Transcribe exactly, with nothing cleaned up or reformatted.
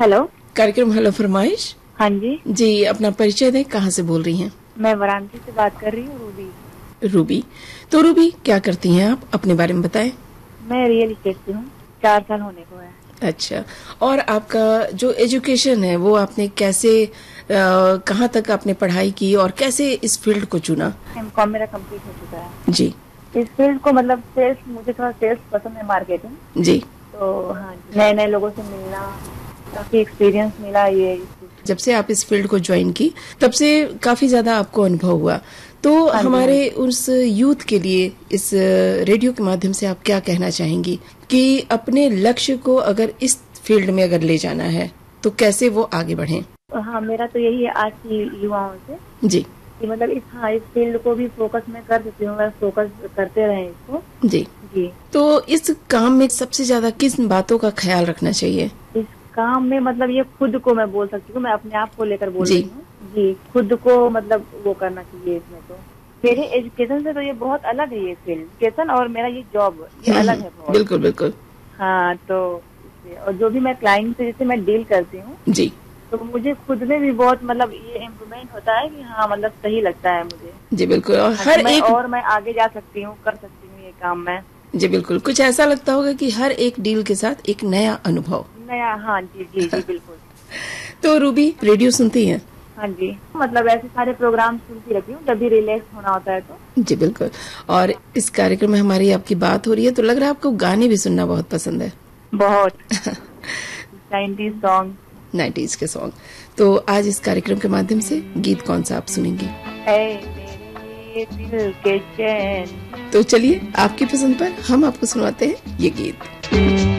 Hello, कार्यक्रम hello फरमाइश। हाँ जी जी, अपना परिचय दें, कहाँ से बोल रही हैं? मैं वाराणसी से बात कर रही हूँ, रूबी। रूबी, तो रूबी क्या करती हैं आप, अपने बारे में बताएं। मैं रियल इस्टेट से हूँ, चार साल होने को है। अच्छा, और आपका जो एजुकेशन है वो आपने कैसे, कहाँ तक आपने पढ़ाई की और कैसे इस फील्ड को चुना? एम कॉम मेरा कंप्लीट हो चुका है। जी इस फील्ड को मतलब सेल्स, मुझे थोड़ा सेल्स पसंद है, मार्केटिंग। जी। तो हाँ, नए नए लोगों से मिलना, काफी एक्सपीरियंस मिला ये। जब से आप इस फील्ड को ज्वाइन की तब से काफी ज्यादा आपको अनुभव हुआ, तो हाँ हमारे जी, उस यूथ के लिए इस रेडियो के माध्यम से आप क्या कहना चाहेंगी कि अपने लक्ष्य को अगर इस फील्ड में अगर ले जाना है तो कैसे वो आगे बढ़ें? हाँ मेरा तो यही है आज की युवाओं से जी कि मतलब इस हाँ इस फील्ड को भी फोकस में कर सकती हूँ, फोकस करते रहे इसको। जी जी, तो इस काम में सबसे ज्यादा किस बातों का ख्याल रखना चाहिए? इस काम में मतलब ये खुद को मैं बोल सकती हूँ, मैं अपने आप को लेकर बोल जी रही हूँ। जी, खुद को मतलब वो करना चाहिए इसमें। तो मेरे एजुकेशन से तो ये बहुत अलग है, ये फील्ड एजुकेशन और मेरा ये जॉब ये अलग है बहुत। बिल्कुल बिल्कुल। हाँ, तो इसलिए और जो भी मैं क्लाइंट से जैसे मैं डील करती हूँ, जी तो मुझे खुद में भी बहुत मतलब ये इम्प्रूवमेंट होता है कि हाँ मतलब सही लगता है मुझे। जी बिल्कुल। और हाँ, हर मैं एक, और मैं आगे जा सकती हूँ, कर सकती हूँ ये काम मैं। जी बिल्कुल, कुछ ऐसा लगता होगा कि हर एक डील के साथ एक नया अनुभव। नया, हाँ जी जी जी बिल्कुल। तो रूबी, रेडियो सुनती हैं? हाँ जी, मतलब ऐसे सारे प्रोग्राम सुनती रहती हूँ जब भी रिलैक्स होना होता है तो। जी बिल्कुल। और इस कार्यक्रम में हमारी आपकी बात हो रही है तो लग रहा है आपको गाने भी सुनना बहुत पसंद है। बहुत नाइनटीज़ सॉन्ग। नाइन्टीज के सॉन्ग। तो आज इस कार्यक्रम के माध्यम से गीत कौन सा आप सुनेंगी? है मेरे दिल के चैन। तो चलिए, आपकी पसंद पर हम आपको सुनवाते हैं ये गीत।